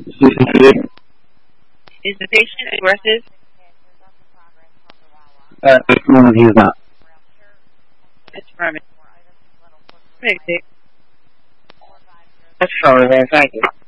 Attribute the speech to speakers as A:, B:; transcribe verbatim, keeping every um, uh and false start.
A: Is the patient aggressive?
B: Uh, no, he's not.
A: That's affirmative.
C: That's affirmative, thank you.